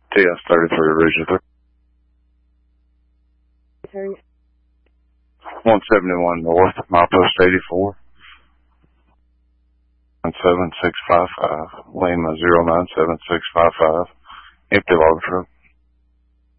TS-33 Ridge 171 North, milepost 84. 97655, Lima 09655, empty log truck.